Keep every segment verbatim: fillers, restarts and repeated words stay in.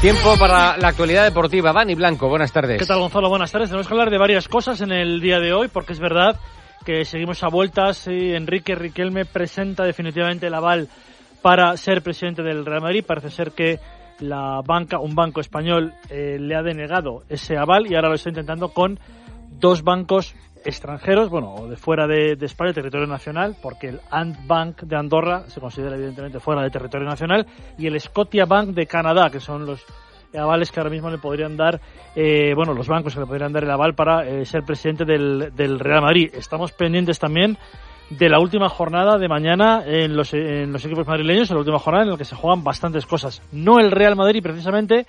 Tiempo para la actualidad deportiva. Dani Blanco, buenas tardes. ¿Qué tal, Gonzalo? Buenas tardes. Tenemos que hablar de varias cosas en el día de hoy, porque es verdad que seguimos a vueltas y Enrique Riquelme presenta definitivamente el aval para ser presidente del Real Madrid. Parece ser que la banca, un banco español eh, le ha denegado ese aval y ahora lo está intentando con dos bancos extranjeros, bueno, o de fuera de, de España, territorio nacional, porque el Ant Bank de Andorra se considera evidentemente fuera de territorio nacional, y el Scotia Bank de Canadá, que son los avales que ahora mismo le podrían dar, eh, bueno, los bancos que le podrían dar el aval para eh, ser presidente del, del Real Madrid. Estamos pendientes también de la última jornada de mañana en los, en los equipos madrileños, en la última jornada en la que se juegan bastantes cosas. No el Real Madrid, precisamente,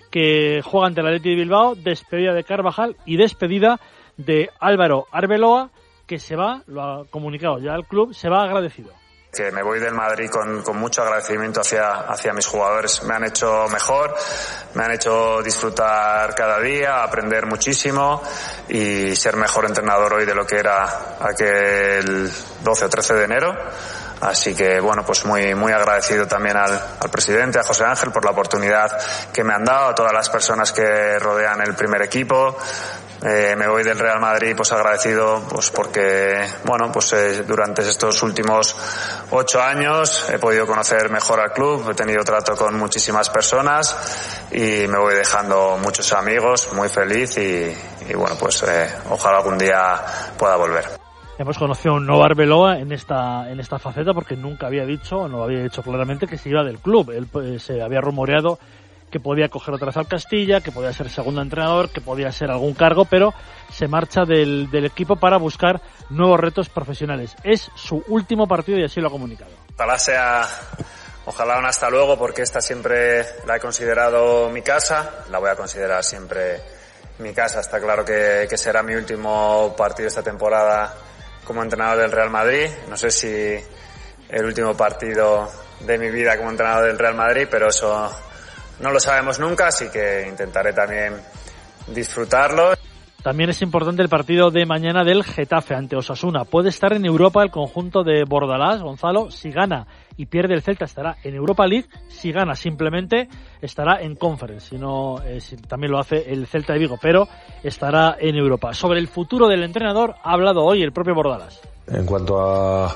que juega ante el Athletic de Bilbao, despedida de Carvajal y despedida de Álvaro Arbeloa, que se va, lo ha comunicado ya al club, se va agradecido. Que me voy del Madrid con, con mucho agradecimiento hacia, hacia mis jugadores. Me han hecho mejor, me han hecho disfrutar cada día, aprender muchísimo y ser mejor entrenador hoy de lo que era aquel doce o trece de enero. Así que, bueno, pues muy muy agradecido también al, al presidente, a José Ángel, por la oportunidad que me han dado, a todas las personas que rodean el primer equipo. Eh, me voy del Real Madrid pues agradecido pues porque bueno pues eh, durante estos últimos ocho años he podido conocer mejor al club, he tenido trato con muchísimas personas y me voy dejando muchos amigos, muy feliz y, y bueno pues eh, ojalá algún día pueda volver. Hemos conocido a un nuevo Arbeloa en esta en esta faceta porque nunca había dicho, no había dicho claramente que se iba del club. Él pues, se había rumoreado que podía coger otra vez al Castilla, que podía ser segundo entrenador, que podía ser algún cargo, pero se marcha del, del equipo para buscar nuevos retos profesionales. Es su último partido y así lo ha comunicado. Ojalá sea, ojalá un hasta luego, porque esta siempre la he considerado mi casa, la voy a considerar siempre mi casa. Está claro que, que será mi último partido esta temporada como entrenador del Real Madrid. No sé si el último partido de mi vida como entrenador del Real Madrid, pero eso no lo sabemos nunca, así que intentaré también disfrutarlo. También es importante el partido de mañana del Getafe ante Osasuna. Puede estar en Europa el conjunto de Bordalás, Gonzalo. Si gana y pierde el Celta estará en Europa League. Si gana simplemente estará en Conference. Si no, eh, si también lo hace el Celta de Vigo, pero estará en Europa. Sobre el futuro del entrenador ha hablado hoy el propio Bordalás. En cuanto a,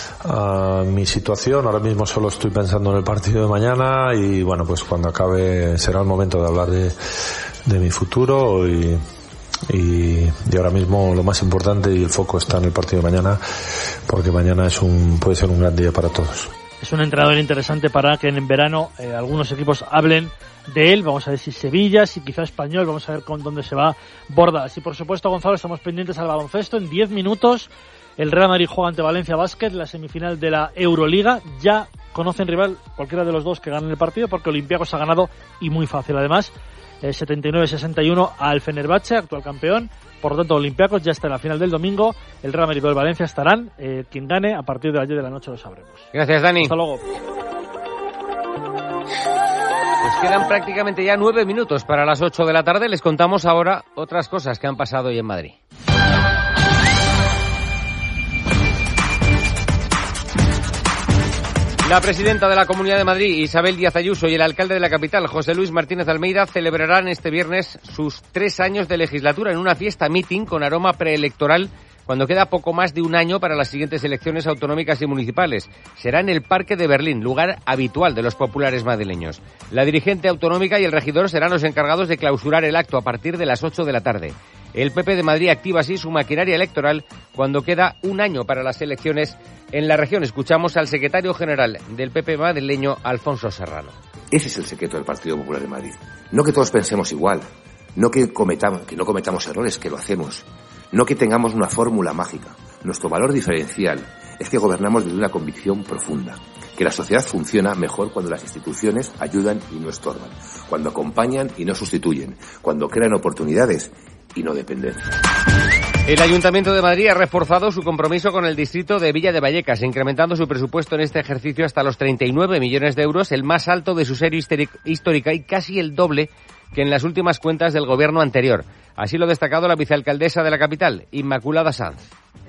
a mi situación, ahora mismo solo estoy pensando en el partido de mañana y bueno, pues cuando acabe será el momento de hablar de, de mi futuro y, y, y ahora mismo lo más importante y el foco está en el partido de mañana porque mañana es un puede ser un gran día para todos. Es un entrenador interesante para que en verano eh, algunos equipos hablen de él. Vamos a ver si Sevilla, si quizá Español, vamos a ver con dónde se va Bordas. Y por supuesto, Gonzalo, estamos pendientes al baloncesto. En diez minutos el Real Madrid juega ante Valencia Basket, la semifinal de la Euroliga. Ya conocen rival cualquiera de los dos que ganen el partido porque Olympiacos ha ganado y muy fácil además, eh, setenta y nueve sesenta y uno al Fenerbahce, actual campeón. Por lo tanto, Olympiacos ya está en la final del domingo. El Real Madrid y el Valencia estarán. Eh, quien gane a partir de las diez de la noche lo sabremos. Gracias, Dani. Hasta luego. Pues quedan prácticamente ya nueve minutos para las ocho de la tarde. Les contamos ahora otras cosas que han pasado hoy en Madrid. La presidenta de la Comunidad de Madrid, Isabel Díaz Ayuso, y el alcalde de la capital, José Luis Martínez Almeida, celebrarán este viernes sus tres años de legislatura en una fiesta meeting con aroma preelectoral cuando queda poco más de un año para las siguientes elecciones autonómicas y municipales. Será en el Parque de Berlín, lugar habitual de los populares madrileños. La dirigente autonómica y el regidor serán los encargados de clausurar el acto a partir de las ocho de la tarde. El P P de Madrid activa así su maquinaria electoral cuando queda un año para las elecciones en la región. Escuchamos al secretario general del P P madrileño, Alfonso Serrano. Ese es el secreto del Partido Popular de Madrid. No que todos pensemos igual, no que cometamos, que no cometamos errores, que lo hacemos, no que tengamos una fórmula mágica. Nuestro valor diferencial es que gobernamos desde una convicción profunda, que la sociedad funciona mejor cuando las instituciones ayudan y no estorban, cuando acompañan y no sustituyen, cuando crean oportunidades y no dependencia. El Ayuntamiento de Madrid ha reforzado su compromiso con el distrito de Villa de Vallecas, incrementando su presupuesto en este ejercicio hasta los treinta y nueve millones de euros, el más alto de su serie histórica y casi el doble que en las últimas cuentas del gobierno anterior. Así lo ha destacado la vicealcaldesa de la capital, Inmaculada Sanz.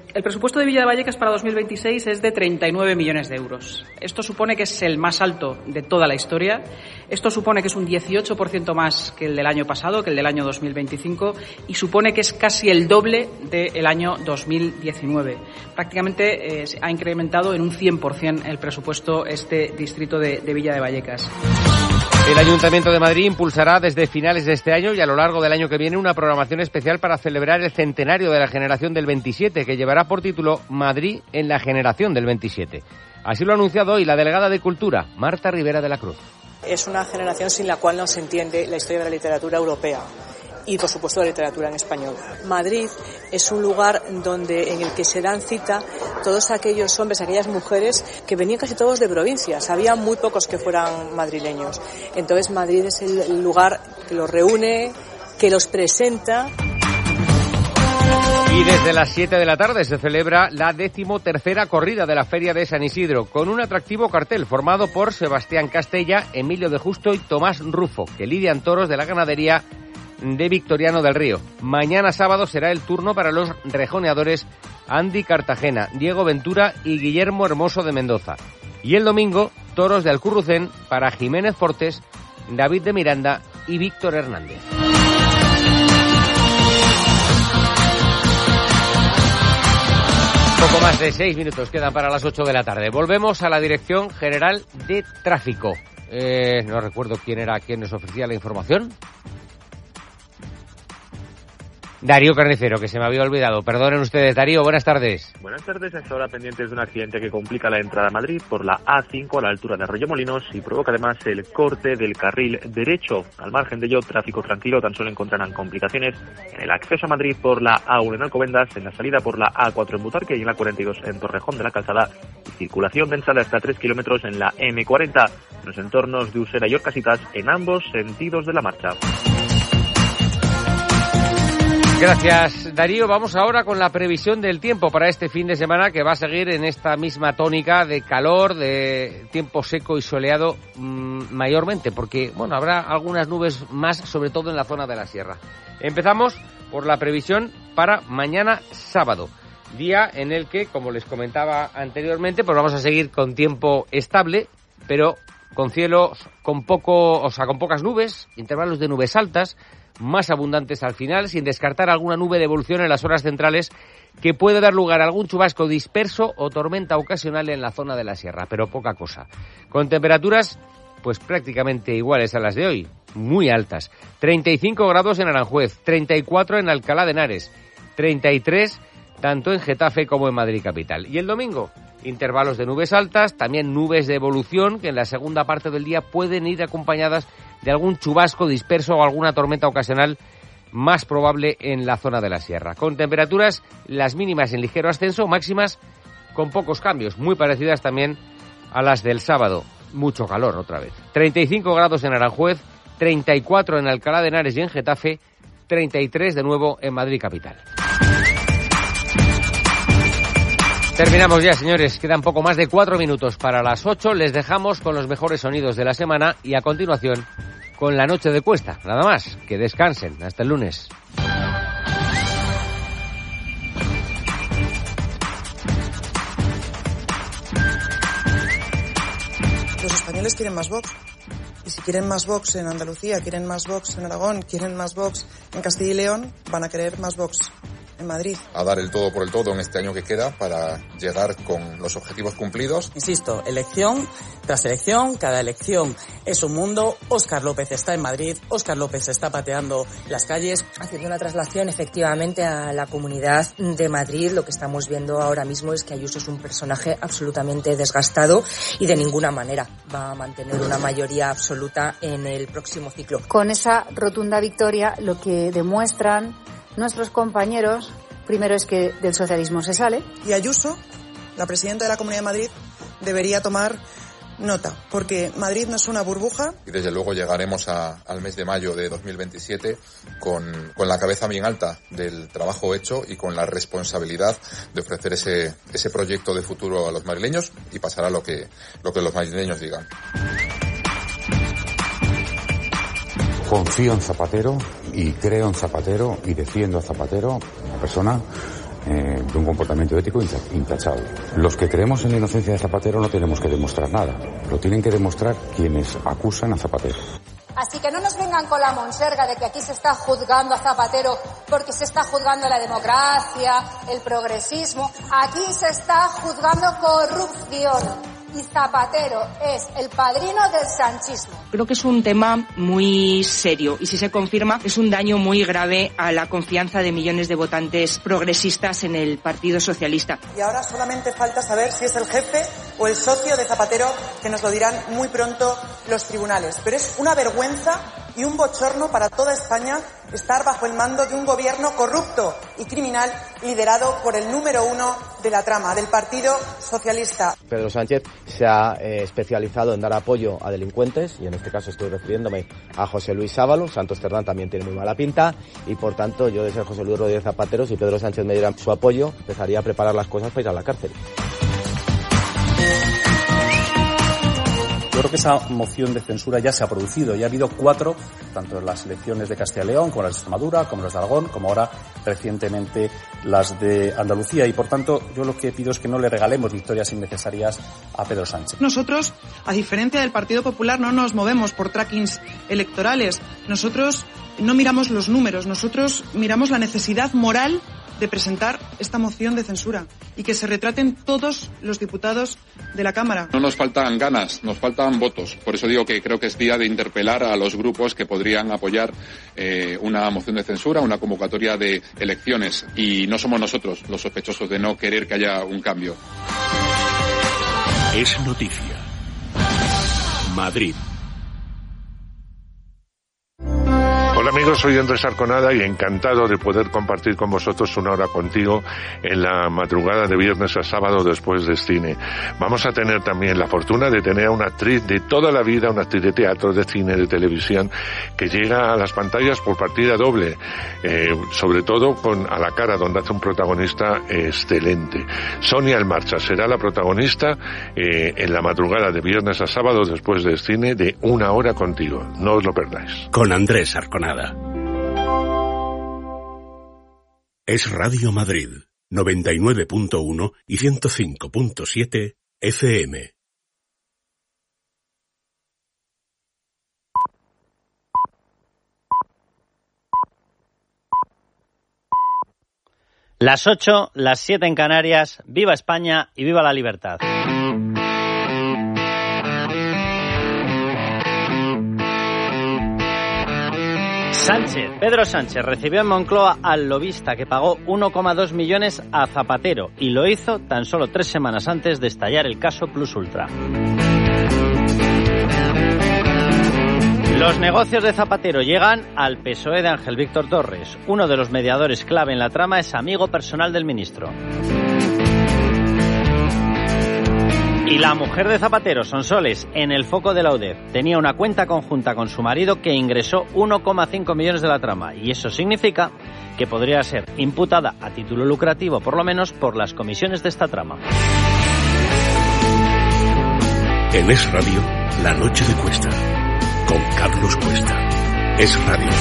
El presupuesto de Villa de Vallecas para dos mil veintiséis es de treinta y nueve millones de euros. Esto supone que es el más alto de toda la historia. Esto supone que es un dieciocho por ciento más que el del año pasado, que el del año dos mil veinticinco, y supone que es casi el doble del año dos mil diecinueve. Prácticamente eh, se ha incrementado en un cien por ciento el presupuesto este distrito de, de Villa de Vallecas. El Ayuntamiento de Madrid impulsará desde finales de este año y a lo largo del año que viene una programación especial para celebrar el centenario de la generación del veintisiete, que llevará por título Madrid en la generación del veintisiete. Así lo ha anunciado hoy la delegada de Cultura, Marta Rivera de la Cruz. Es una generación sin la cual no se entiende la historia de la literatura europea y, por supuesto, la literatura en español. Madrid es un lugar donde en el que se dan cita todos aquellos hombres, aquellas mujeres que venían casi todos de provincias. Había muy pocos que fueran madrileños. Entonces, Madrid es el lugar que los reúne, que los presenta. Y desde las siete de la tarde se celebra la decimotercera corrida de la Feria de San Isidro, con un atractivo cartel formado por Sebastián Castella, Emilio de Justo y Tomás Rufo, que lidian toros de la ganadería de Victoriano del Río. Mañana sábado será el turno para los rejoneadores Andy Cartagena, Diego Ventura y Guillermo Hermoso de Mendoza. Y el domingo, toros de Alcurrucén para Jiménez Fortes, David de Miranda y Víctor Hernández. Poco más de seis minutos quedan para las ocho de la tarde. Volvemos a la Dirección General de Tráfico. Eh, no recuerdo quién era quien nos ofrecía la información. Darío Carnicero, que se me había olvidado. Perdonen ustedes. Darío, buenas tardes. Buenas tardes. Hasta ahora pendientes de un accidente que complica la entrada a Madrid por la A cinco a la altura de Arroyomolinos y provoca además el corte del carril derecho. Al margen de ello, tráfico tranquilo. Tan solo encontrarán complicaciones en el acceso a Madrid por la A uno en Alcobendas, en la salida por la A cuatro en Butarque y en la cuarenta y dos en Torrejón de la Calzada. Y circulación densa de hasta tres kilómetros en la eme cuarenta, en los entornos de Usera y Orcasitas, en ambos sentidos de la marcha. Gracias, Darío. Vamos ahora con la previsión del tiempo para este fin de semana, que va a seguir en esta misma tónica de calor, de tiempo seco y soleado mmm, mayormente, porque bueno, habrá algunas nubes más, sobre todo en la zona de la sierra. Empezamos por la previsión para mañana sábado, día en el que, como les comentaba anteriormente, pues vamos a seguir con tiempo estable, pero con cielos con poco, o sea, con pocas nubes, intervalos de nubes altas, más abundantes al final, sin descartar alguna nube de evolución en las horas centrales que puede dar lugar a algún chubasco disperso o tormenta ocasional en la zona de la sierra, pero poca cosa. Con temperaturas pues prácticamente iguales a las de hoy, muy altas. treinta y cinco grados en Aranjuez, treinta y cuatro en Alcalá de Henares, treinta y tres tanto en Getafe como en Madrid capital. Y el domingo, intervalos de nubes altas, también nubes de evolución que en la segunda parte del día pueden ir acompañadas de algún chubasco disperso o alguna tormenta ocasional más probable en la zona de la sierra. Con temperaturas, las mínimas en ligero ascenso, máximas con pocos cambios, muy parecidas también a las del sábado. Mucho calor otra vez. treinta y cinco grados en Aranjuez, treinta y cuatro en Alcalá de Henares y en Getafe, treinta y tres de nuevo en Madrid capital. Terminamos ya, señores. Quedan poco más de cuatro minutos para las ocho. Les dejamos con los mejores sonidos de la semana y a continuación con la noche de Cuesta. Nada más. Que descansen. Hasta el lunes. Los españoles quieren más Vox. Y si quieren más Vox en Andalucía, quieren más Vox en Aragón, quieren más Vox en Castilla y León, van a querer más Vox en Madrid. A dar el todo por el todo en este año que queda para llegar con los objetivos cumplidos. Insisto, elección tras elección, cada elección es un mundo. Óscar López está en Madrid, Óscar López está pateando las calles. Haciendo una traslación efectivamente a la Comunidad de Madrid, lo que estamos viendo ahora mismo es que Ayuso es un personaje absolutamente desgastado y de ninguna manera va a mantener una mayoría absoluta en el próximo ciclo. Con esa rotunda victoria lo que demuestran nuestros compañeros, primero es que del socialismo se sale. Y Ayuso, la presidenta de la Comunidad de Madrid, debería tomar nota, porque Madrid no es una burbuja. Y desde luego llegaremos a, al mes de mayo de dos mil veintisiete con, con la cabeza bien alta del trabajo hecho y con la responsabilidad de ofrecer ese, ese proyecto de futuro a los madrileños, y pasará lo que, lo que los madrileños digan. Confío en Zapatero y creo en Zapatero y defiendo a Zapatero, una persona eh, de un comportamiento ético intachable. Los que creemos en la inocencia de Zapatero no tenemos que demostrar nada, lo tienen que demostrar quienes acusan a Zapatero. Así que no nos vengan con la monserga de que aquí se está juzgando a Zapatero porque se está juzgando la democracia, el progresismo. Aquí se está juzgando corrupción. Y Zapatero es el padrino del sanchismo. Creo que es un tema muy serio y si se confirma es un daño muy grave a la confianza de millones de votantes progresistas en el Partido Socialista. Y ahora solamente falta saber si es el jefe o el socio de Zapatero, que nos lo dirán muy pronto los tribunales. Pero es una vergüenza y un bochorno para toda España estar bajo el mando de un gobierno corrupto y criminal liderado por el número uno de la trama, del Partido Socialista. Pedro Sánchez se ha eh, especializado en dar apoyo a delincuentes, y en este caso estoy refiriéndome a José Luis Ábalos. Santos Cerdán también tiene muy mala pinta, y por tanto yo, de ser José Luis Rodríguez Zapatero, si Pedro Sánchez me diera su apoyo, empezaría a preparar las cosas para ir a la cárcel. Yo creo que esa moción de censura ya se ha producido. Ya ha habido cuatro, tanto en las elecciones de Castilla y León, como las de Extremadura, como las de Aragón, como ahora recientemente las de Andalucía. Y por tanto, yo lo que pido es que no le regalemos victorias innecesarias a Pedro Sánchez. Nosotros, a diferencia del Partido Popular, no nos movemos por trackings electorales. Nosotros no miramos los números, nosotros miramos la necesidad moral de presentar esta moción de censura y que se retraten todos los diputados de la Cámara. No nos faltan ganas, nos faltan votos. Por eso digo que creo que es día de interpelar a los grupos que podrían apoyar eh, una moción de censura, una convocatoria de elecciones. Y no somos nosotros los sospechosos de no querer que haya un cambio. Es noticia. Madrid. Hola amigos, soy Andrés Arconada y encantado de poder compartir con vosotros una hora contigo en la madrugada de viernes a sábado después del cine. Vamos a tener también la fortuna de tener a una actriz de toda la vida, una actriz de teatro, de cine, de televisión, que llega a las pantallas por partida doble, eh, sobre todo con A la cara, donde hace un protagonista excelente. Sonia El Marcha será la protagonista eh, en la madrugada de viernes a sábado después del cine de Una hora contigo. No os lo perdáis. Con Andrés Arconada. Es Radio Madrid, noventa y nueve punto uno y ciento cinco punto siete F M. Las ocho, las siete en Canarias. ¡Viva España y viva la libertad! Sánchez, Pedro Sánchez recibió en Moncloa al lobista que pagó uno coma dos millones a Zapatero y lo hizo tan solo tres semanas antes de estallar el caso Plus Ultra. Los negocios de Zapatero llegan al P S O E de Ángel Víctor Torres. Uno de los mediadores clave en la trama es amigo personal del ministro. Y la mujer de Zapatero, Sonsoles, en el foco de la U D E F. Tenía una cuenta conjunta con su marido que ingresó uno coma cinco millones de la trama. Y eso significa que podría ser imputada a título lucrativo, por lo menos, por las comisiones de esta trama. En Es Radio, La Noche de Cuesta, con Carlos Cuesta. Es Radio.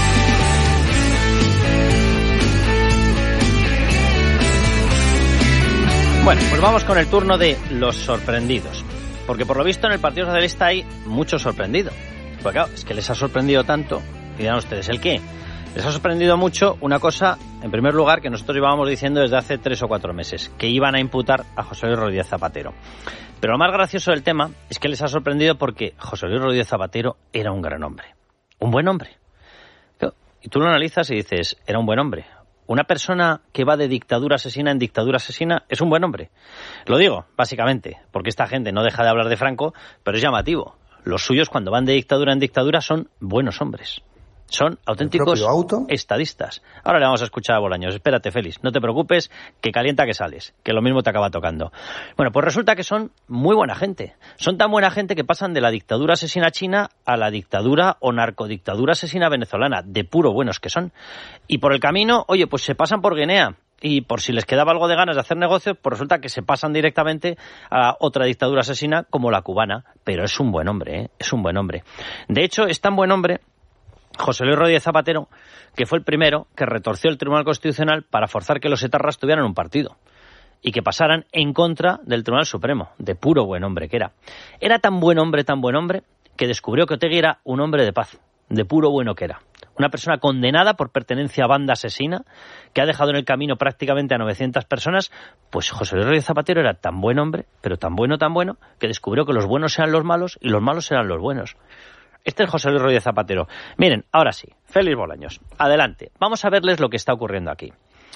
Bueno, pues vamos con el turno de los sorprendidos. Porque por lo visto en el Partido Socialista hay muchos sorprendidos. Porque claro, es que les ha sorprendido tanto. Y dirán ustedes, ¿el qué? Les ha sorprendido mucho una cosa, en primer lugar, que nosotros íbamos diciendo desde hace tres o cuatro meses. Que iban a imputar a José Luis Rodríguez Zapatero. Pero lo más gracioso del tema es que les ha sorprendido porque José Luis Rodríguez Zapatero era un gran hombre. Un buen hombre. Y tú lo analizas y dices, era un buen hombre. Una persona que va de dictadura asesina en dictadura asesina es un buen hombre. Lo digo, básicamente, porque esta gente no deja de hablar de Franco, pero es llamativo. Los suyos, cuando van de dictadura en dictadura, son buenos hombres. Son auténticos estadistas. Ahora le vamos a escuchar a Bolaños. Espérate, Félix, no te preocupes, que calienta que sales, que lo mismo te acaba tocando. Bueno, pues resulta que son muy buena gente. Son tan buena gente que pasan de la dictadura asesina china a la dictadura o narcodictadura asesina venezolana, de puro buenos que son. Y por el camino, oye, pues se pasan por Guinea. Y por si les quedaba algo de ganas de hacer negocios, pues resulta que se pasan directamente a otra dictadura asesina como la cubana. Pero es un buen hombre, ¿eh? Es un buen hombre. De hecho, es tan buen hombre José Luis Rodríguez Zapatero, que fue el primero que retorció el Tribunal Constitucional para forzar que los etarras tuvieran un partido y que pasaran en contra del Tribunal Supremo, de puro buen hombre que era. Era tan buen hombre, tan buen hombre, que descubrió que Otegi era un hombre de paz, de puro bueno que era. Una persona condenada por pertenencia a banda asesina, que ha dejado en el camino prácticamente a novecientas personas. Pues José Luis Rodríguez Zapatero era tan buen hombre, pero tan bueno, tan bueno, que descubrió que los buenos eran los malos y los malos eran los buenos. Este es José Luis Rodríguez Zapatero. Miren, ahora sí, Félix Bolaños, adelante. Vamos a verles lo que está ocurriendo aquí.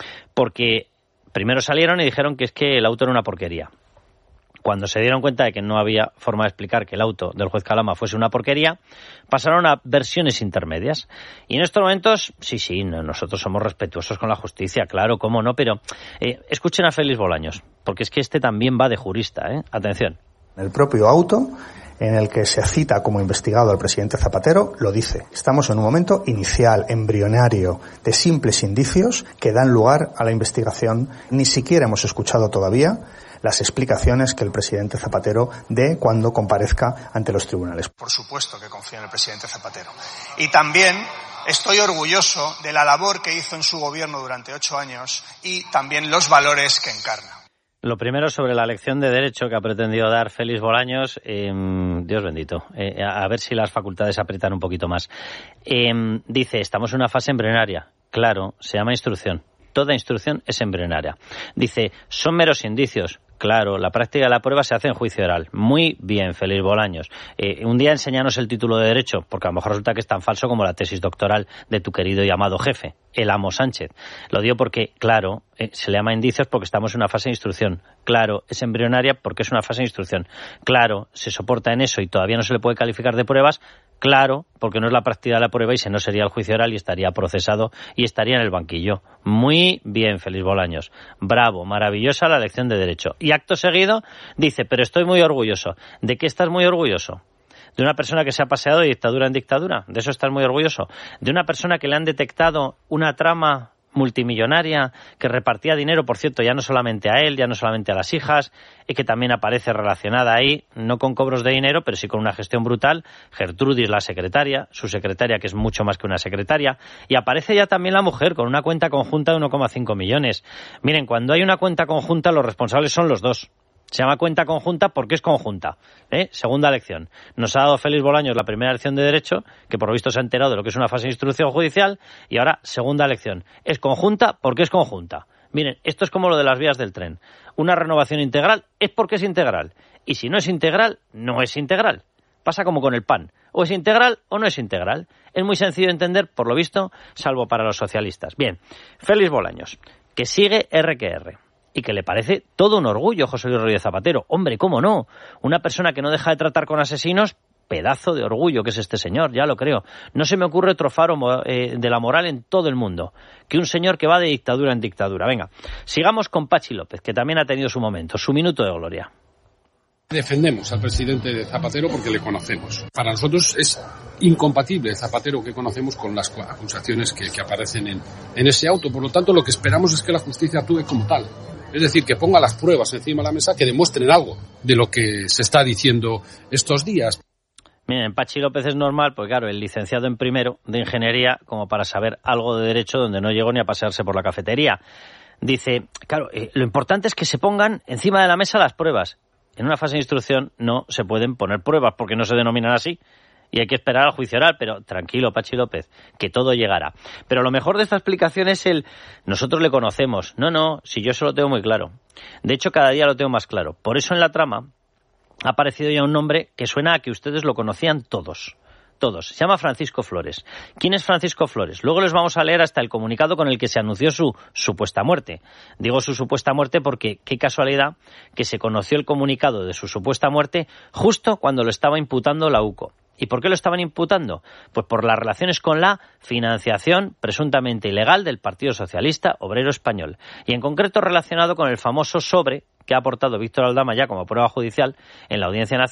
Porque primero salieron y dijeron que es que el auto era una porquería. Cuando se dieron cuenta de que no había forma de explicar que el auto del juez Calama fuese una porquería, pasaron a versiones intermedias. Y en estos momentos, sí, sí, nosotros somos respetuosos con la justicia, claro, cómo no, pero eh, escuchen a Félix Bolaños, porque es que este también va de jurista, ¿eh? Atención. El propio auto en el que se cita como investigado al presidente Zapatero lo dice. Estamos en un momento inicial, embrionario, de simples indicios que dan lugar a la investigación. Ni siquiera hemos escuchado todavía las explicaciones que el presidente Zapatero dé cuando comparezca ante los tribunales. Por supuesto que confío en el presidente Zapatero. Y también estoy orgulloso de la labor que hizo en su gobierno durante ocho años y también los valores que encarna. Lo primero sobre la lección de Derecho que ha pretendido dar Félix Bolaños, eh, Dios bendito, eh, a ver si las facultades aprietan un poquito más. Eh, dice, estamos en una fase embrionaria. Claro, se llama instrucción. Toda instrucción es embrionaria. Dice, son meros indicios. Claro, la práctica de la prueba se hace en juicio oral. Muy bien, Félix Bolaños. Eh, un día enséñanos el título de Derecho, porque a lo mejor resulta que es tan falso como la tesis doctoral de tu querido y amado jefe, el amo Sánchez. Lo digo porque, claro, eh, se le llama indicios porque estamos en una fase de instrucción. Claro, es embrionaria porque es una fase de instrucción. Claro, se soporta en eso y todavía no se le puede calificar de pruebas. Claro, porque no es la práctica de la prueba y si no sería el juicio oral y estaría procesado y estaría en el banquillo. Muy bien, Félix Bolaños. Bravo, maravillosa la lección de Derecho. Y acto seguido dice, pero estoy muy orgulloso. ¿De qué estás muy orgulloso? ¿De una persona que se ha paseado de dictadura en dictadura? ¿De eso estás muy orgulloso? ¿De una persona que le han detectado una trama multimillonaria que repartía dinero, por cierto, ya no solamente a él, ya no solamente a las hijas, y que también aparece relacionada ahí, no con cobros de dinero, pero sí con una gestión brutal? Gertrudis, la secretaria, su secretaria, que es mucho más que una secretaria, y aparece ya también la mujer con una cuenta conjunta de uno coma cinco millones. Miren, cuando hay una cuenta conjunta, los responsables son los dos. Se llama cuenta conjunta porque es conjunta. ¿eh? Segunda lección. Nos ha dado Félix Bolaños la primera lección de Derecho, que por lo visto se ha enterado de lo que es una fase de instrucción judicial, y ahora segunda lección. Es conjunta porque es conjunta. Miren, esto es como lo de las vías del tren. Una renovación integral es porque es integral. Y si no es integral, no es integral. Pasa como con el pan. O es integral o no es integral. Es muy sencillo de entender, por lo visto, salvo para los socialistas. Bien, Félix Bolaños, que sigue R que R. Y que le parece todo un orgullo José Luis Rodríguez Zapatero. Hombre, ¿cómo no? Una persona que no deja de tratar con asesinos, pedazo de orgullo que es este señor, ya lo creo. No se me ocurre otro faro eh, de la moral en todo el mundo que un señor que va de dictadura en dictadura. Venga, sigamos con Pachi López, que también ha tenido su momento, su minuto de gloria. Defendemos al presidente de Zapatero porque le conocemos. Para nosotros es incompatible el Zapatero que conocemos con las acusaciones que, que aparecen en, en ese auto. Por lo tanto, lo que esperamos es que la justicia actúe como tal. Es decir, que ponga las pruebas encima de la mesa que demuestren algo de lo que se está diciendo estos días. Miren, Pachi López es normal, pues claro, el licenciado en primero de ingeniería, como para saber algo de derecho donde no llegó ni a pasearse por la cafetería. Dice, claro, eh, lo importante es que se pongan encima de la mesa las pruebas. En una fase de instrucción no se pueden poner pruebas porque no se denominan así. Y hay que esperar al juicio oral, pero tranquilo, Pachi López, que todo llegará. Pero lo mejor de esta explicación es el, nosotros le conocemos. No, no, si yo eso lo tengo muy claro. De hecho, cada día lo tengo más claro. Por eso en la trama ha aparecido ya un nombre que suena a que ustedes lo conocían todos. Todos. Se llama Francisco Flores. ¿Quién es Francisco Flores? Luego les vamos a leer hasta el comunicado con el que se anunció su supuesta muerte. Digo su supuesta muerte porque qué casualidad que se conoció el comunicado de su supuesta muerte justo cuando lo estaba imputando la U C O. ¿Y por qué lo estaban imputando? Pues por las relaciones con la financiación presuntamente ilegal del Partido Socialista Obrero Español. Y en concreto relacionado con el famoso sobre que ha aportado Víctor Aldama ya como prueba judicial en la Audiencia Nacional,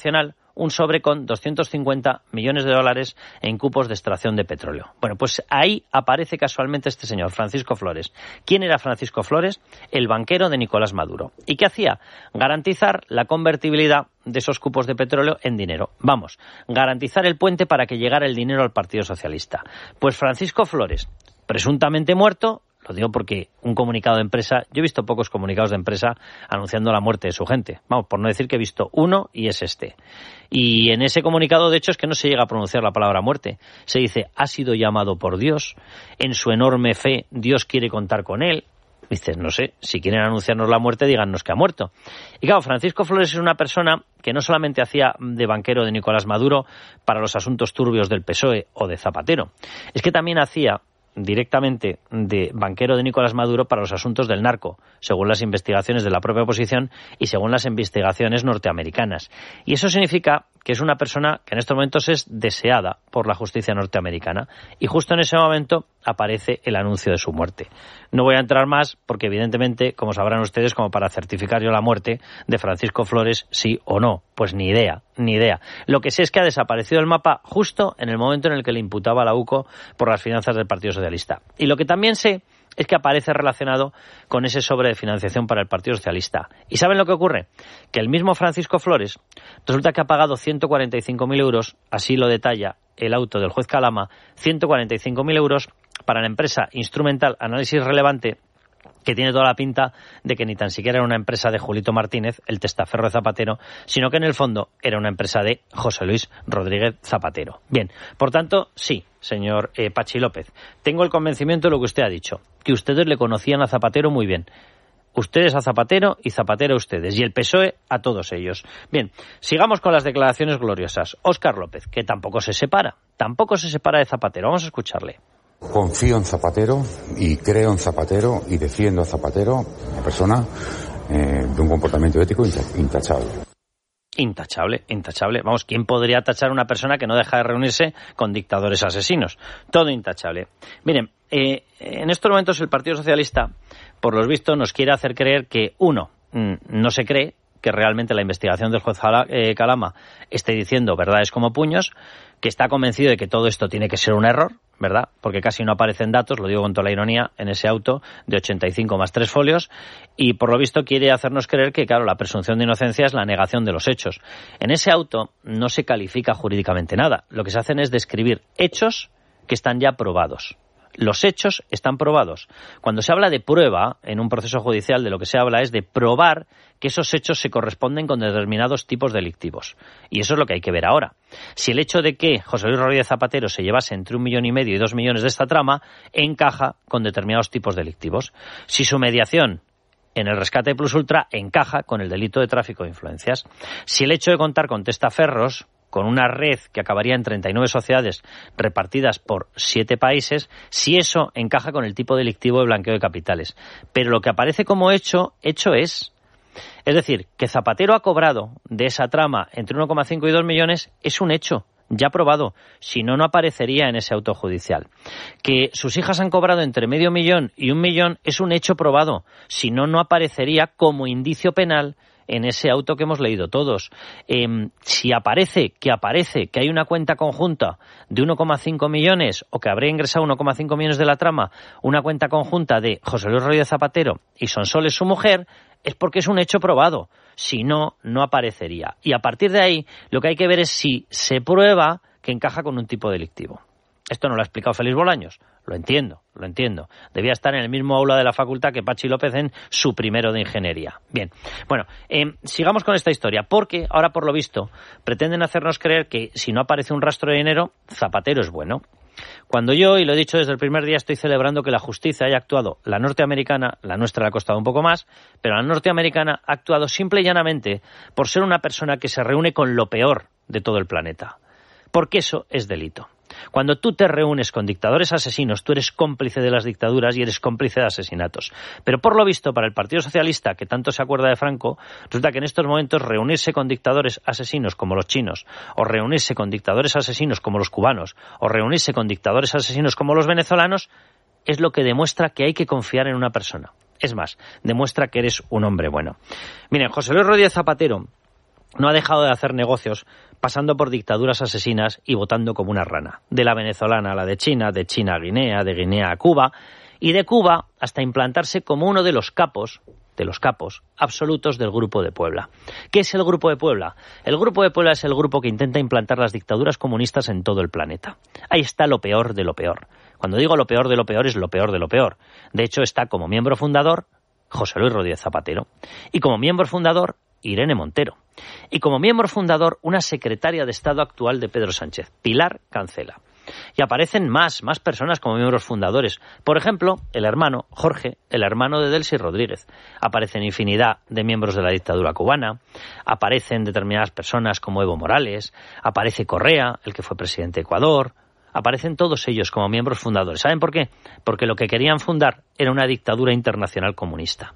un sobre con doscientos cincuenta millones de dólares en cupos de extracción de petróleo. Bueno, pues ahí aparece casualmente este señor, Francisco Flores. ¿Quién era Francisco Flores? El banquero de Nicolás Maduro. ¿Y qué hacía? Garantizar la convertibilidad de esos cupos de petróleo en dinero. Vamos, garantizar el puente para que llegara el dinero al Partido Socialista. Pues Francisco Flores, presuntamente muerto, lo digo porque un comunicado de empresa, yo he visto pocos comunicados de empresa anunciando la muerte de su gente. Vamos, por no decir que he visto uno y es este. Y en ese comunicado, de hecho, es que no se llega a pronunciar la palabra muerte. Se dice, ha sido llamado por Dios, en su enorme fe Dios quiere contar con él. Dices, no sé, si quieren anunciarnos la muerte, díganos que ha muerto. Y claro, Francisco Flores es una persona que no solamente hacía de banquero de Nicolás Maduro para los asuntos turbios del P S O E o de Zapatero, es que también hacía directamente de banquero de Nicolás Maduro para los asuntos del narco, según las investigaciones de la propia oposición y según las investigaciones norteamericanas. Y eso significa que es una persona que en estos momentos es deseada por la justicia norteamericana. Y justo en ese momento aparece el anuncio de su muerte. No voy a entrar más porque, evidentemente, como sabrán ustedes, como para certificar yo la muerte de Francisco Flores, sí o no, pues ni idea, ni idea. Lo que sé es que ha desaparecido del mapa justo en el momento en el que le imputaba a la U C O por las finanzas del Partido Socialista. Y lo que también sé es que aparece relacionado con ese sobre de financiación para el Partido Socialista. ¿Y saben lo que ocurre? Que el mismo Francisco Flores resulta que ha pagado ciento cuarenta y cinco mil euros, así lo detalla el auto del juez Calama, ciento cuarenta y cinco mil euros para la empresa Instrumental Análisis Relevante, que tiene toda la pinta de que ni tan siquiera era una empresa de Julito Martínez, el testaferro de Zapatero, sino que en el fondo era una empresa de José Luis Rodríguez Zapatero. Bien, por tanto, sí, señor eh, Pachi López, tengo el convencimiento de lo que usted ha dicho, que ustedes le conocían a Zapatero muy bien. Ustedes a Zapatero y Zapatero a ustedes, y el P S O E a todos ellos. Bien, sigamos con las declaraciones gloriosas. Óscar López, que tampoco se separa, tampoco se separa de Zapatero. Vamos a escucharle. Confío en Zapatero y creo en Zapatero y defiendo a Zapatero, una persona eh, de un comportamiento ético intachable. Intachable, intachable. Vamos, ¿quién podría tachar a una persona que no deja de reunirse con dictadores asesinos? Todo intachable. Miren, eh, en estos momentos el Partido Socialista, por lo visto, nos quiere hacer creer que, uno, no se cree que realmente la investigación del juez Calama esté diciendo verdades como puños, que está convencido de que todo esto tiene que ser un error, ¿verdad? Porque casi no aparecen datos, lo digo con toda la ironía, en ese auto de ochenta y cinco más tres folios, y por lo visto quiere hacernos creer que, claro, la presunción de inocencia es la negación de los hechos. En ese auto no se califica jurídicamente nada, lo que se hacen es describir hechos que están ya probados. Los hechos están probados. Cuando se habla de prueba en un proceso judicial, de lo que se habla es de probar que esos hechos se corresponden con determinados tipos delictivos. Y eso es lo que hay que ver ahora. Si el hecho de que José Luis Rodríguez Zapatero se llevase entre un millón y medio y dos millones de esta trama encaja con determinados tipos delictivos. Si su mediación en el rescate plus ultra encaja con el delito de tráfico de influencias. Si el hecho de contar con testaferros, con una red que acabaría en treinta y nueve sociedades repartidas por siete países, si eso encaja con el tipo delictivo de blanqueo de capitales. Pero lo que aparece como hecho, hecho es. Es decir, que Zapatero ha cobrado de esa trama entre uno coma cinco y dos millones es un hecho ya probado, si no, no aparecería en ese auto judicial. Que sus hijas han cobrado entre medio millón y un millón es un hecho probado, si no, no aparecería como indicio penal en ese auto que hemos leído todos. Eh, si aparece, que aparece, que hay una cuenta conjunta de uno coma cinco millones o que habría ingresado uno coma cinco millones de la trama, una cuenta conjunta de José Luis Rodríguez Zapatero y Sonsoles, su mujer, es porque es un hecho probado. Si no, no aparecería. Y a partir de ahí, lo que hay que ver es si se prueba que encaja con un tipo delictivo. Esto no lo ha explicado Félix Bolaños. Lo entiendo, lo entiendo. Debía estar en el mismo aula de la facultad que Pachi López en su primero de ingeniería. Bien, bueno, eh, sigamos con esta historia, porque ahora, por lo visto, pretenden hacernos creer que si no aparece un rastro de dinero, Zapatero es bueno. Cuando yo, y lo he dicho desde el primer día, estoy celebrando que la justicia haya actuado, la norteamericana, la nuestra le ha costado un poco más, pero la norteamericana ha actuado simple y llanamente por ser una persona que se reúne con lo peor de todo el planeta. Porque eso es delito. Cuando tú te reúnes con dictadores asesinos, tú eres cómplice de las dictaduras y eres cómplice de asesinatos. Pero por lo visto, para el Partido Socialista, que tanto se acuerda de Franco, resulta que en estos momentos reunirse con dictadores asesinos como los chinos, o reunirse con dictadores asesinos como los cubanos, o reunirse con dictadores asesinos como los venezolanos, es lo que demuestra que hay que confiar en una persona. Es más, demuestra que eres un hombre bueno. Miren, José Luis Rodríguez Zapatero no ha dejado de hacer negocios pasando por dictaduras asesinas y votando como una rana. De la venezolana a la de China, de China a Guinea, de Guinea a Cuba, y de Cuba hasta implantarse como uno de los capos, de los capos absolutos del Grupo de Puebla. ¿Qué es el Grupo de Puebla? El Grupo de Puebla es el grupo que intenta implantar las dictaduras comunistas en todo el planeta. Ahí está lo peor de lo peor. Cuando digo lo peor de lo peor, es lo peor de lo peor. De hecho, está como miembro fundador José Luis Rodríguez Zapatero y como miembro fundador Irene Montero. Y como miembro fundador, una secretaria de Estado actual de Pedro Sánchez, Pilar Cancela. Y aparecen más, más personas como miembros fundadores. Por ejemplo, el hermano Jorge, el hermano de Delcy Rodríguez. Aparecen infinidad de miembros de la dictadura cubana. Aparecen determinadas personas como Evo Morales. Aparece Correa, el que fue presidente de Ecuador. Aparecen todos ellos como miembros fundadores. ¿Saben por qué? Porque lo que querían fundar era una dictadura internacional comunista.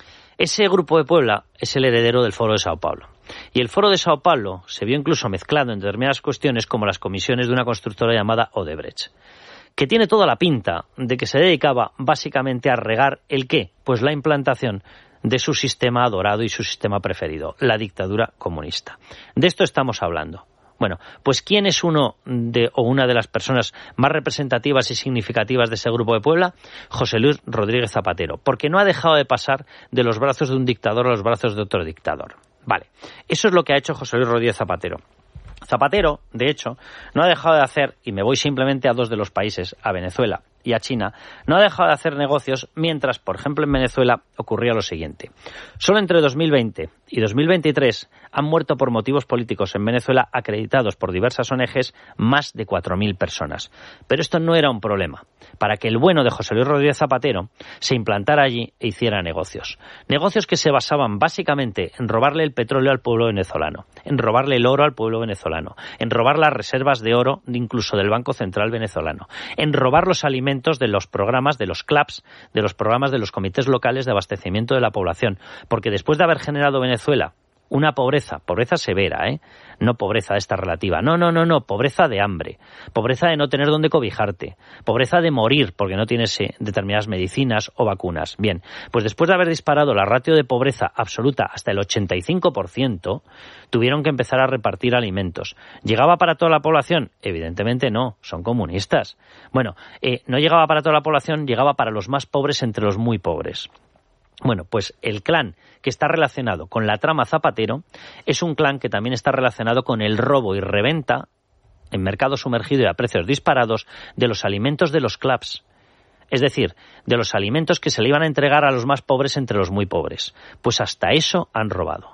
Ese Grupo de Puebla es el heredero del Foro de Sao Paulo. Y el Foro de Sao Paulo se vio incluso mezclado en determinadas cuestiones como las comisiones de una constructora llamada Odebrecht, que tiene toda la pinta de que se dedicaba básicamente a regar ¿el qué? Pues la implantación de su sistema adorado y su sistema preferido, la dictadura comunista. De esto estamos hablando. Bueno, pues ¿quién es uno de o una de las personas más representativas y significativas de ese Grupo de Puebla? José Luis Rodríguez Zapatero, porque no ha dejado de pasar de los brazos de un dictador a los brazos de otro dictador. Vale, eso es lo que ha hecho José Luis Rodríguez Zapatero. Zapatero, de hecho, no ha dejado de hacer, y me voy simplemente a dos de los países, a Venezuela y a China, no ha dejado de hacer negocios mientras, por ejemplo, en Venezuela ocurría lo siguiente. Solo entre dos mil veinte y dos mil veintitrés han muerto por motivos políticos en Venezuela, acreditados por diversas O N Ges, más de cuatro mil personas. Pero esto no era un problema para que el bueno de José Luis Rodríguez Zapatero se implantara allí e hiciera negocios. Negocios que se basaban básicamente en robarle el petróleo al pueblo venezolano, en robarle el oro al pueblo venezolano, en robar las reservas de oro incluso del Banco Central venezolano, en robar los alimentos de los programas, de los C L A Ps, de los programas de los comités locales de abastecimiento de la población, porque después de haber generado Venezuela una pobreza, pobreza severa, ¿eh? No pobreza esta relativa, no, no, no, no, pobreza de hambre, pobreza de no tener dónde cobijarte, pobreza de morir porque no tienes eh, determinadas medicinas o vacunas. Bien, pues después de haber disparado la ratio de pobreza absoluta hasta el ochenta y cinco por ciento, tuvieron que empezar a repartir alimentos. ¿Llegaba para toda la población? Evidentemente no, son comunistas. Bueno, eh, no llegaba para toda la población, llegaba para los más pobres entre los muy pobres. Bueno, pues el clan que está relacionado con la trama Zapatero es un clan que también está relacionado con el robo y reventa en mercado sumergido y a precios disparados de los alimentos de los C L A Ps. Es decir, de los alimentos que se le iban a entregar a los más pobres entre los muy pobres. Pues hasta eso han robado.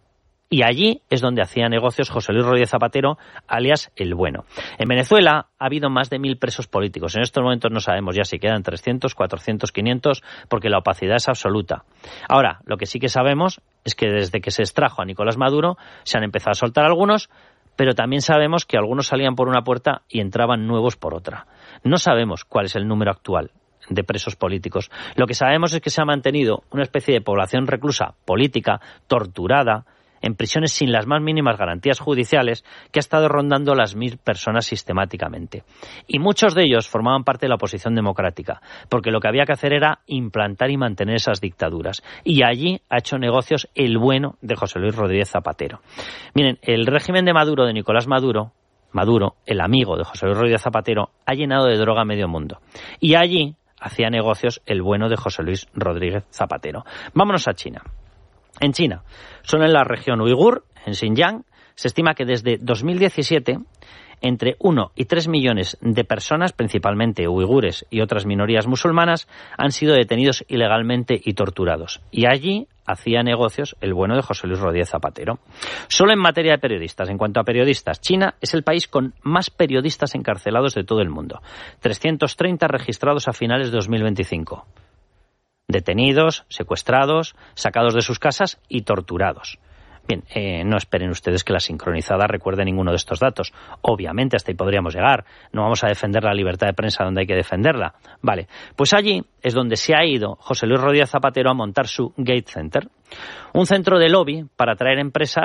Y allí es donde hacía negocios José Luis Rodríguez Zapatero, alias El Bueno. En Venezuela ha habido más de mil presos políticos. En estos momentos no sabemos ya si quedan trescientos, cuatrocientos, quinientos, porque la opacidad es absoluta. Ahora, lo que sí que sabemos es que desde que se extrajo a Nicolás Maduro se han empezado a soltar algunos, pero también sabemos que algunos salían por una puerta y entraban nuevos por otra. No sabemos cuál es el número actual de presos políticos. Lo que sabemos es que se ha mantenido una especie de población reclusa política, torturada, en prisiones sin las más mínimas garantías judiciales, que ha estado rondando las mil personas sistemáticamente. Y muchos de ellos formaban parte de la oposición democrática, porque lo que había que hacer era implantar y mantener esas dictaduras. Y allí ha hecho negocios el bueno de José Luis Rodríguez Zapatero. Miren, el régimen de Maduro, de Nicolás Maduro, Maduro, el amigo de José Luis Rodríguez Zapatero, ha llenado de droga a medio mundo. Y allí hacía negocios el bueno de José Luis Rodríguez Zapatero. Vámonos a China. En China, solo en la región uigur, en Xinjiang, se estima que desde dos mil diecisiete entre uno y tres millones de personas, principalmente uigures y otras minorías musulmanas, han sido detenidos ilegalmente y torturados. Y allí hacía negocios el bueno de José Luis Rodríguez Zapatero. Solo en materia de periodistas, en cuanto a periodistas, China es el país con más periodistas encarcelados de todo el mundo. trescientos treinta registrados a finales de dos mil veinticinco. Detenidos, secuestrados, sacados de sus casas y torturados. Bien, eh, no esperen ustedes que la sincronizada recuerde ninguno de estos datos. Obviamente hasta ahí podríamos llegar. No vamos a defender la libertad de prensa donde hay que defenderla. Vale, pues allí es donde se ha ido José Luis Rodríguez Zapatero a montar su Gate Center. Un centro de lobby para atraer empresas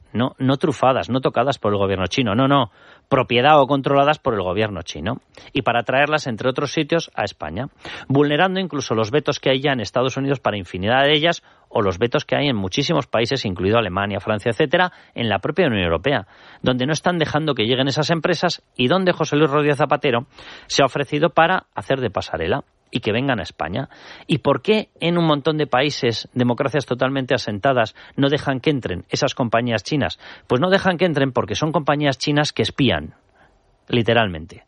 no, no trufadas, no tocadas por el gobierno chino, no, no, propiedad o controladas por el gobierno chino, y para traerlas, entre otros sitios, a España, vulnerando incluso los vetos que hay ya en Estados Unidos para infinidad de ellas, o los vetos que hay en muchísimos países, incluido Alemania, Francia, etcétera, en la propia Unión Europea, donde no están dejando que lleguen esas empresas y donde José Luis Rodríguez Zapatero se ha ofrecido para hacer de pasarela y que vengan a España. ¿Y por qué en un montón de países, democracias totalmente asentadas, no dejan que entren esas compañías chinas? Pues no dejan que entren porque son compañías chinas que espían, literalmente.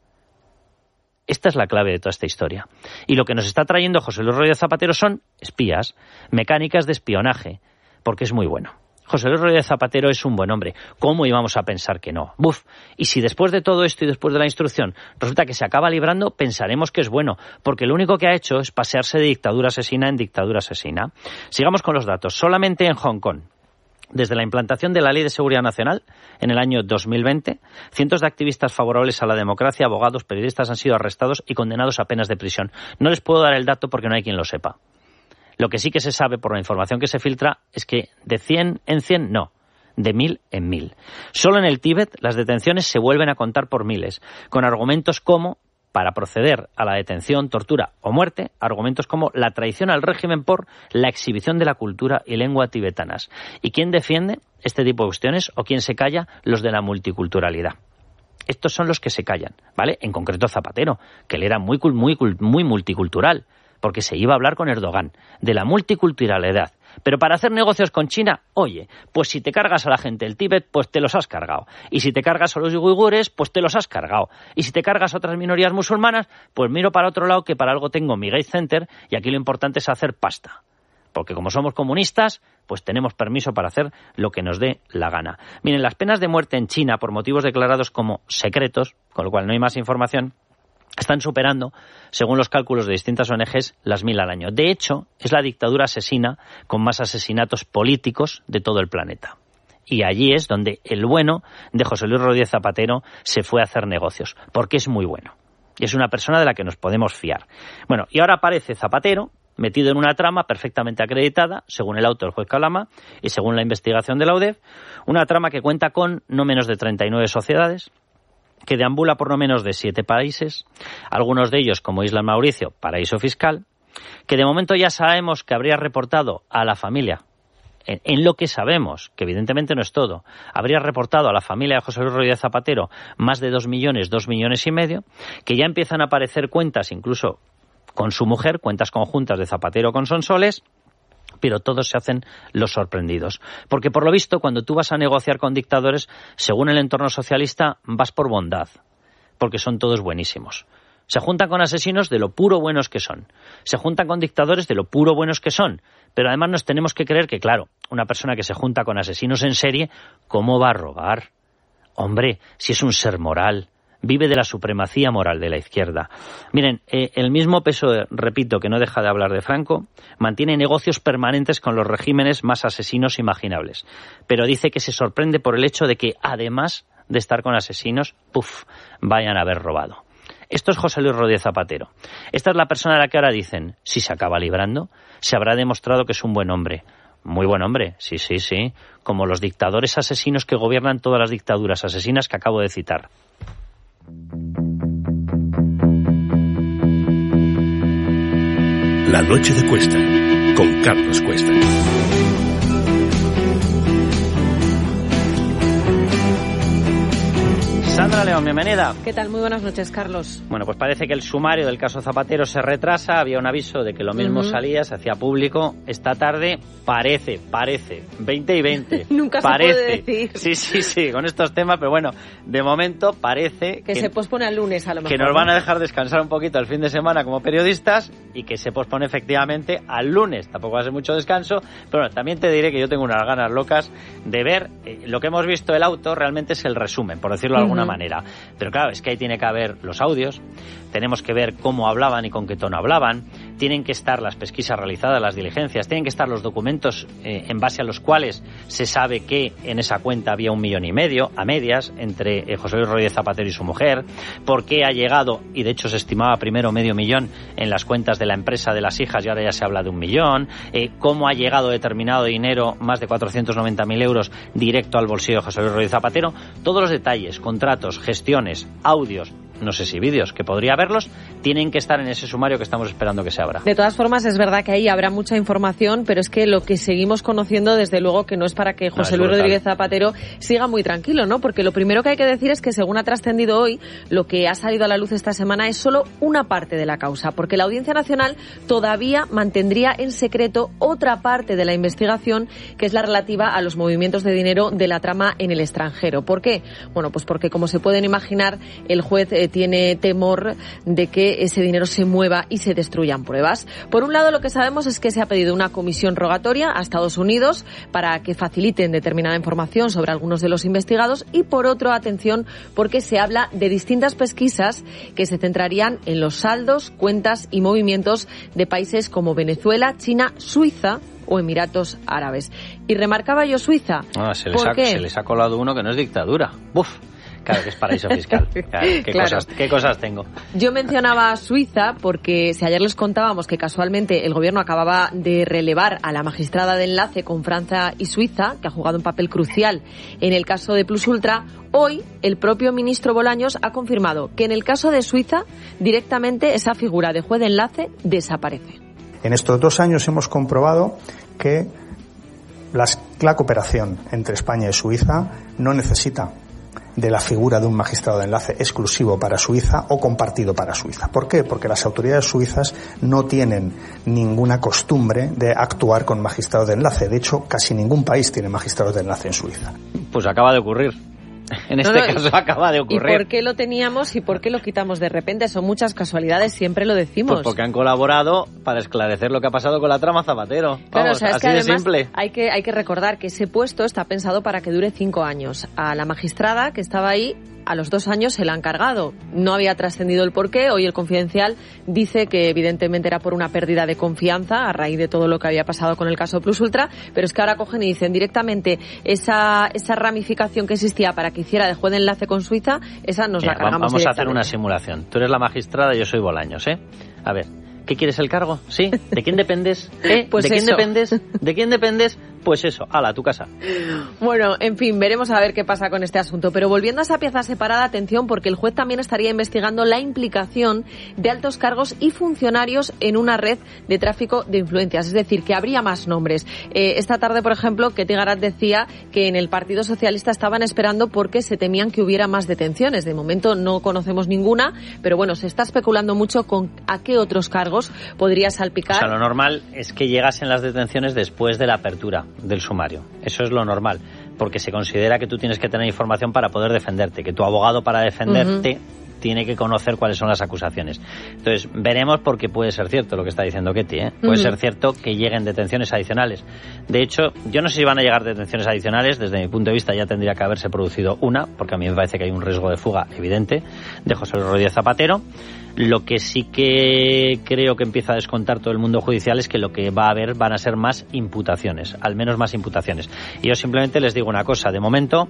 Esta es la clave de toda esta historia. Y lo que nos está trayendo José Luis Rodríguez Zapatero son espías, mecánicas de espionaje, porque es muy bueno. José Luis Rodríguez Zapatero es un buen hombre. ¿Cómo íbamos a pensar que no? Buf. Y si después de todo esto y después de la instrucción resulta que se acaba librando, pensaremos que es bueno, porque lo único que ha hecho es pasearse de dictadura asesina en dictadura asesina. Sigamos con los datos. Solamente en Hong Kong, desde la implantación de la Ley de Seguridad Nacional en el año dos mil veinte, cientos de activistas favorables a la democracia, abogados, periodistas han sido arrestados y condenados a penas de prisión. No les puedo dar el dato porque no hay quien lo sepa. Lo que sí que se sabe por la información que se filtra es que de cien en cien no, de mil en mil. Solo en el Tíbet las detenciones se vuelven a contar por miles, con argumentos como, para proceder a la detención, tortura o muerte, argumentos como la traición al régimen por la exhibición de la cultura y lengua tibetanas. ¿Y quién defiende este tipo de cuestiones o quién se calla? Los de la multiculturalidad. Estos son los que se callan, ¿vale? En concreto Zapatero, que él era muy, muy, muy multicultural, porque se iba a hablar con Erdogan de la multiculturalidad. Pero para hacer negocios con China, oye, pues si te cargas a la gente del Tíbet, pues te los has cargado. Y si te cargas a los uigures, pues te los has cargado. Y si te cargas a otras minorías musulmanas, pues miro para otro lado que para algo tengo mi Gates Center y aquí lo importante es hacer pasta. Porque como somos comunistas, pues tenemos permiso para hacer lo que nos dé la gana. Miren, las penas de muerte en China por motivos declarados como secretos, con lo cual no hay más información, están superando, según los cálculos de distintas O N Ges, las mil al año. De hecho, es la dictadura asesina con más asesinatos políticos de todo el planeta. Y allí es donde el bueno de José Luis Rodríguez Zapatero se fue a hacer negocios, porque es muy bueno. Y es una persona de la que nos podemos fiar. Bueno, y ahora aparece Zapatero metido en una trama perfectamente acreditada, según el auto del juez Calama y según la investigación de la U D E F, una trama que cuenta con no menos de treinta y nueve sociedades, que deambula por no menos de siete países, algunos de ellos, como Isla Mauricio, paraíso fiscal, que de momento ya sabemos que habría reportado a la familia, en, en lo que sabemos, que evidentemente no es todo, habría reportado a la familia de José Luis Rodríguez Zapatero más de dos millones, dos millones y medio, que ya empiezan a aparecer cuentas, incluso con su mujer, cuentas conjuntas de Zapatero con Sonsoles, pero todos se hacen los sorprendidos. Porque por lo visto, cuando tú vas a negociar con dictadores, según el entorno socialista, vas por bondad, porque son todos buenísimos. Se juntan con asesinos de lo puro buenos que son. Se juntan con dictadores de lo puro buenos que son. Pero además nos tenemos que creer que, claro, una persona que se junta con asesinos en serie, ¿cómo va a robar? Hombre, si es un ser moral, vive de la supremacía moral de la izquierda. Miren, eh, el mismo P S O E, repito, que no deja de hablar de Franco, mantiene negocios permanentes con los regímenes más asesinos imaginables. Pero dice que se sorprende por el hecho de que, además de estar con asesinos, puf, vayan a haber robado. Esto es José Luis Rodríguez Zapatero. Esta es la persona a la que ahora dicen, si se acaba librando, se habrá demostrado que es un buen hombre. Muy buen hombre, sí, sí, sí. Como los dictadores asesinos que gobiernan todas las dictaduras asesinas que acabo de citar. La noche de Cuesta, con Carlos Cuesta. Sandra León, bienvenida. ¿Qué tal? Muy buenas noches, Carlos. Bueno, pues parece que el sumario del caso Zapatero se retrasa. Había un aviso de que lo mismo uh-huh. salía, se hacía público. Esta tarde parece, parece, veinte y veinte. Nunca parece. se puede decir. Sí, sí, sí, con estos temas, pero bueno, de momento parece que... Que se pospone al lunes, a lo mejor. Que nos van a dejar descansar un poquito el fin de semana como periodistas y que se pospone efectivamente al lunes. Tampoco va a ser mucho descanso, pero bueno, también te diré que yo tengo unas ganas locas de ver eh, lo que hemos visto el auto, realmente es el resumen, por decirlo de alguna uh-huh. manera. Pero claro, es que ahí tiene que haber los audios, tenemos que ver cómo hablaban y con qué tono hablaban, tienen que estar las pesquisas realizadas, las diligencias, tienen que estar los documentos eh, en base a los cuales se sabe que en esa cuenta había un millón y medio, a medias, entre eh, José Luis Rodríguez Zapatero y su mujer, por qué ha llegado, y de hecho se estimaba primero medio millón en las cuentas de la empresa de las hijas y ahora ya se habla de un millón, eh, cómo ha llegado determinado dinero, más de cuatrocientos noventa mil euros, directo al bolsillo de José Luis Rodríguez Zapatero, todos los detalles, contratos, gestiones, audios, no sé si vídeos, que podría haberlos, tienen que estar en ese sumario que estamos esperando que se abra. De todas formas, es verdad que ahí habrá mucha información, pero es que lo que seguimos conociendo, desde luego, que no es para que José no, Luis Rodríguez Zapatero siga muy tranquilo, ¿no? Porque lo primero que hay que decir es que, según ha trascendido hoy, lo que ha salido a la luz esta semana es solo una parte de la causa, porque la Audiencia Nacional todavía mantendría en secreto otra parte de la investigación, que es la relativa a los movimientos de dinero de la trama en el extranjero. ¿Por qué? Bueno, pues porque, como se pueden imaginar, el juez eh, tiene temor de que ese dinero se mueva y se destruyan pruebas. Por un lado, lo que sabemos es que se ha pedido una comisión rogatoria a Estados Unidos para que faciliten determinada información sobre algunos de los investigados, y por otro, atención, porque se habla de distintas pesquisas que se centrarían en los saldos, cuentas y movimientos de países como Venezuela, China, Suiza o Emiratos Árabes. Y remarcaba yo Suiza. Ah, se, les ha, se les ha colado uno que no es dictadura. ¡Buf! Claro que es paraíso fiscal. Claro, ¿qué, claro. Cosas, ¿Qué cosas tengo? Yo mencionaba Suiza porque si ayer les contábamos que casualmente el gobierno acababa de relevar a la magistrada de enlace con Francia y Suiza, que ha jugado un papel crucial en el caso de Plus Ultra, hoy el propio ministro Bolaños ha confirmado que en el caso de Suiza directamente esa figura de juez de enlace desaparece. En estos dos años hemos comprobado que las, la cooperación entre España y Suiza no necesita de la figura de un magistrado de enlace exclusivo para Suiza o compartido para Suiza. ¿Por qué? Porque las autoridades suizas no tienen ninguna costumbre de actuar con magistrados de enlace. De hecho, casi ningún país tiene magistrados de enlace en Suiza. Pues acaba de ocurrir. En este no, no, caso acaba de ocurrir. ¿Y por qué lo teníamos y por qué lo quitamos de repente? Son muchas casualidades, siempre lo decimos. Pues porque han colaborado para esclarecer lo que ha pasado con la trama Zapatero. Vamos, claro, o sea, es así que de simple. Hay que, hay que recordar que ese puesto está pensado para que dure cinco años. A la magistrada que estaba ahí, a los dos años se la han cargado. No había trascendido el porqué. Hoy el Confidencial dice que evidentemente era por una pérdida de confianza a raíz de todo lo que había pasado con el caso Plus Ultra, pero es que ahora cogen y dicen directamente esa, esa ramificación que existía para que hiciera de juez de enlace con Suiza, esa nos Mira, la cargamos. Vamos a hacer una simulación. Tú eres la magistrada y yo soy Bolaños, ¿eh? A ver, ¿qué quieres el cargo? ¿Sí? ¿De quién dependes? ¿Eh? Pues ¿De quién eso. dependes? ¿De quién dependes? Pues eso, ala, a tu casa. Bueno, en fin, veremos a ver qué pasa con este asunto. Pero volviendo a esa pieza separada, atención, porque el juez también estaría investigando la implicación de altos cargos y funcionarios en una red de tráfico de influencias. Es decir, que habría más nombres. Eh, esta tarde, por ejemplo, Ketty Garat decía que en el Partido Socialista estaban esperando porque se temían que hubiera más detenciones. De momento no conocemos ninguna, pero bueno, se está especulando mucho con a qué otros cargos podría salpicar. O sea, lo normal es que llegasen las detenciones después de la apertura del sumario. Eso es lo normal, porque se considera que tú tienes que tener información para poder defenderte, que tu abogado para defenderte uh-huh. tiene que conocer cuáles son las acusaciones. Entonces, veremos, porque puede ser cierto lo que está diciendo Ketty, ¿eh? Puede uh-huh. ser cierto que lleguen detenciones adicionales. De hecho, yo no sé si van a llegar detenciones adicionales. Desde mi punto de vista ya tendría que haberse producido una, porque a mí me parece que hay un riesgo de fuga evidente de José Luis Rodríguez Zapatero. Lo que sí que creo que empieza a descontar todo el mundo judicial es que lo que va a haber van a ser más imputaciones, al menos más imputaciones. Y yo simplemente les digo una cosa, de momento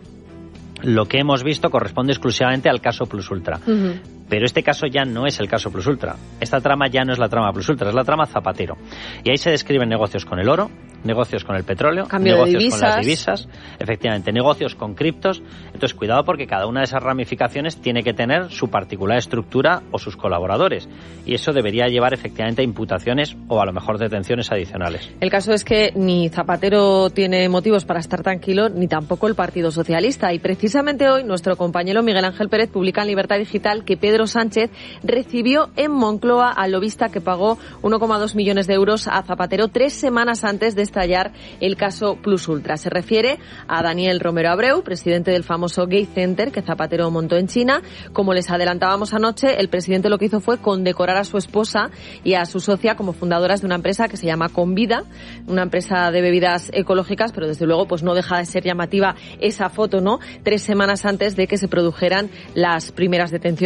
lo que hemos visto corresponde exclusivamente al caso Plus Ultra. Uh-huh. Pero este caso ya no es el caso Plus Ultra. Esta trama ya no es la trama Plus Ultra, es la trama Zapatero. Y ahí se describen negocios con el oro, negocios con el petróleo, Cambio negocios de divisas. con las divisas, efectivamente, negocios con criptos. Entonces, cuidado, porque cada una de esas ramificaciones tiene que tener su particular estructura o sus colaboradores. Y eso debería llevar efectivamente a imputaciones o a lo mejor detenciones adicionales. El caso es que ni Zapatero tiene motivos para estar tranquilo, ni tampoco el Partido Socialista. Y precisamente hoy nuestro compañero Miguel Ángel Pérez publica en Libertad Digital que Pedro Sánchez recibió en Moncloa al lobista que pagó uno coma dos millones de euros a Zapatero tres semanas antes de estallar el caso Plus Ultra. Se refiere a Daniel Romero Abreu, presidente del famoso Gay Center que Zapatero montó en China. Como les adelantábamos anoche, el presidente lo que hizo fue condecorar a su esposa y a su socia como fundadoras de una empresa que se llama Convida, una empresa de bebidas ecológicas, pero desde luego pues no deja de ser llamativa esa foto, ¿no? Tres semanas antes de que se produjeran las primeras detenciones, incluso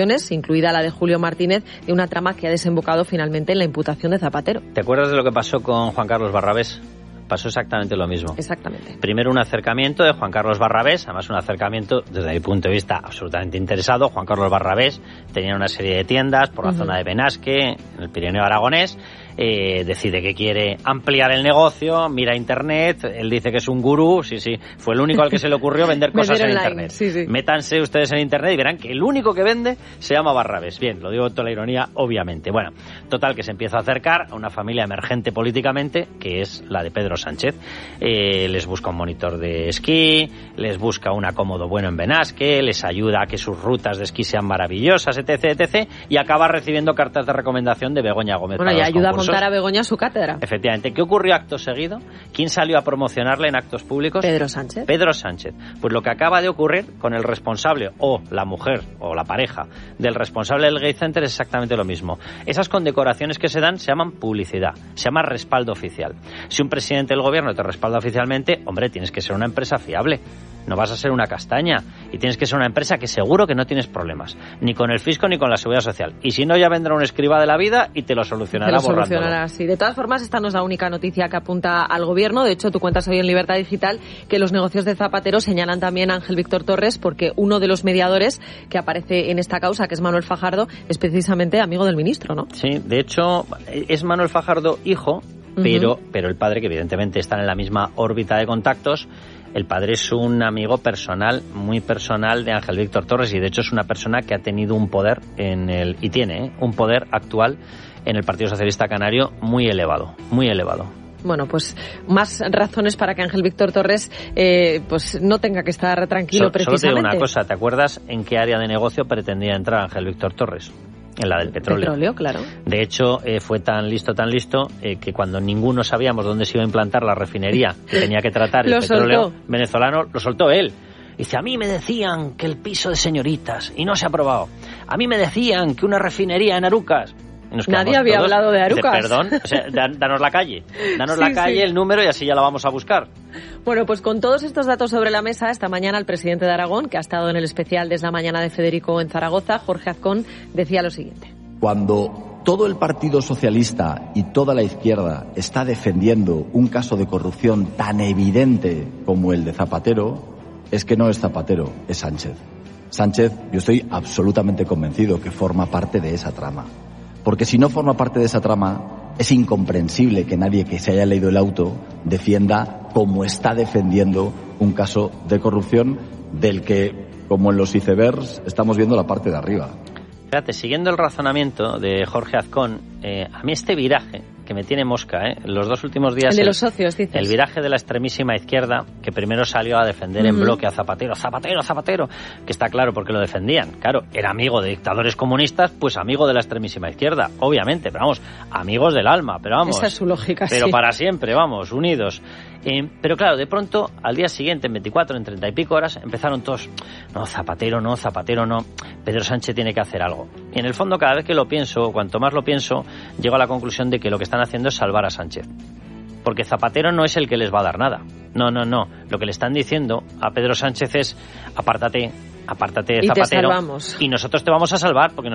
incluida la de Julio Martínez, de una trama que ha desembocado finalmente en la imputación de Zapatero. ¿Te acuerdas de lo que pasó con Juan Carlos Barrabés? Pasó exactamente lo mismo. Exactamente. Primero un acercamiento de Juan Carlos Barrabés, además un acercamiento desde mi punto de vista absolutamente interesado. Juan Carlos Barrabés tenía una serie de tiendas por la uh-huh. zona de Benasque, en el Pirineo aragonés. Eh, decide que quiere ampliar el negocio, mira internet, él dice que es un gurú, sí, sí, fue el único al que se le ocurrió vender cosas en internet. Sí, sí. Métanse ustedes en internet y verán que el único que vende se llama Barrabés. Bien, lo digo con toda la ironía, obviamente. Bueno, total, que se empieza a acercar a una familia emergente políticamente, que es la de Pedro Sánchez. Eh, les busca un monitor de esquí, les busca un acomodo bueno en Benasque, les ayuda a que sus rutas de esquí sean maravillosas, etc, etcétera, y acaba recibiendo cartas de recomendación de Begoña Gómez. Bueno, y ayuda a montar a Begoña su cátedra. Efectivamente. ¿Qué ocurrió acto seguido? ¿Quién salió a promocionarle en actos públicos? Pedro Sánchez. Pedro Sánchez. Pues lo que acaba de ocurrir con el responsable o la mujer o la pareja del responsable del Gay Center es exactamente lo mismo. Esas condecoraciones que se dan se llaman publicidad, se llama respaldo oficial. Si un presidente del gobierno te respalda oficialmente, hombre, tienes que ser una empresa fiable. No vas a ser una castaña y tienes que ser una empresa que seguro que no tienes problemas, ni con el fisco ni con la seguridad social. Y si no, ya vendrá un escriba de la vida y te lo solucionará borrándolo. Te lo solucionará, sí. De todas formas, esta no es la única noticia que apunta al gobierno. De hecho, tú cuentas hoy en Libertad Digital que los negocios de Zapatero señalan también a Ángel Víctor Torres, porque uno de los mediadores que aparece en esta causa, que es Manuel Fajardo, es precisamente amigo del ministro, ¿no? Sí, de hecho, es Manuel Fajardo hijo, pero, uh-huh. pero el padre, que evidentemente están en la misma órbita de contactos. El padre es un amigo personal, muy personal de Ángel Víctor Torres, y de hecho es una persona que ha tenido un poder en el y tiene ¿eh? un poder actual en el Partido Socialista Canario muy elevado, muy elevado. Bueno, pues más razones para que Ángel Víctor Torres eh, pues no tenga que estar tranquilo, so, precisamente. Solo te digo una cosa, ¿te acuerdas en qué área de negocio pretendía entrar Ángel Víctor Torres? En la del petróleo. Petróleo, claro. De hecho, eh, fue tan listo, tan listo, eh, que cuando ninguno sabíamos dónde se iba a implantar la refinería que tenía que tratar el petróleo soltó. venezolano, lo soltó él. Dice, a mí me decían que el piso de señoritas, y no se ha aprobado. A mí me decían que una refinería en Arucas. Nadie había todos. hablado de Arucas. Dice, perdón, o sea, danos la calle, danos sí, la calle, sí. el número, y así ya la vamos a buscar. Bueno, pues con todos estos datos sobre la mesa, esta mañana el presidente de Aragón, que ha estado en el especial desde la mañana de Federico en Zaragoza, Jorge Azcón, decía lo siguiente. Cuando todo el Partido Socialista y toda la izquierda está defendiendo un caso de corrupción tan evidente como el de Zapatero, es que no es Zapatero, es Sánchez. Sánchez, yo estoy absolutamente convencido que forma parte de esa trama. Porque si no forma parte de esa trama, es incomprensible que nadie que se haya leído el auto defienda como está defendiendo un caso de corrupción del que, como en los icebergs, estamos viendo la parte de arriba. Fíjate, siguiendo el razonamiento de Jorge Azcón, eh, a mí este viraje que me tiene mosca, ¿eh? Los dos últimos días... El de los socios, dices. El viraje de la extremísima izquierda, que primero salió a defender uh-huh. en bloque a Zapatero, Zapatero, Zapatero, que está claro por qué lo defendían. Claro, era amigo de dictadores comunistas, pues amigo de la extremísima izquierda, obviamente, pero vamos, amigos del alma, pero vamos... Esa es su lógica, Pero sí. para siempre, vamos, unidos. Eh, pero claro, de pronto, al día siguiente, en veinticuatro, en treinta y pico horas, empezaron todos, no, Zapatero no, Zapatero no, Pedro Sánchez tiene que hacer algo. Y en el fondo, cada vez que lo pienso, cuanto más lo pienso, llego a la conclusión de que lo que están haciendo es salvar a Sánchez. Porque Zapatero no es el que les va a dar nada. No, no, no. Lo que le están diciendo a Pedro Sánchez es, apártate, apártate de Zapatero. Y te salvamos. Y nosotros te vamos a salvar, porque